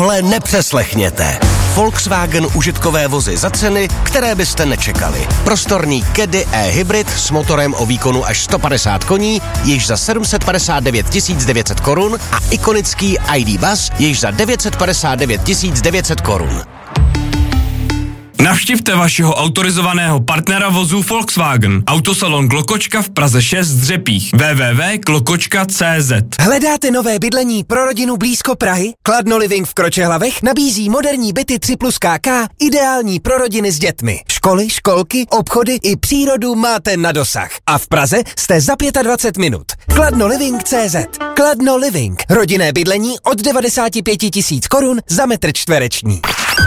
Tohle nepřeslechněte. Volkswagen užitkové vozy za ceny, které byste nečekali. Prostorný Caddy e-hybrid s motorem o výkonu až 150 koní, již za 759 900 korun a ikonický ID Buzz, již za 959 900 korun. Navštivte vašeho autorizovaného partnera vozů Volkswagen. Autosalon Klokočka v Praze 6 Dřepích. www.klokočka.cz. Hledáte nové bydlení pro rodinu blízko Prahy? Kladno Living v Kročehlavech nabízí moderní byty 3+ KK, ideální pro rodiny s dětmi. Školy, školky, obchody i přírodu máte na dosah. A v Praze jste za 25 minut. KladnoLiving.cz. Kladno Living. Rodinné bydlení od 95 000 korun za metr čtvereční.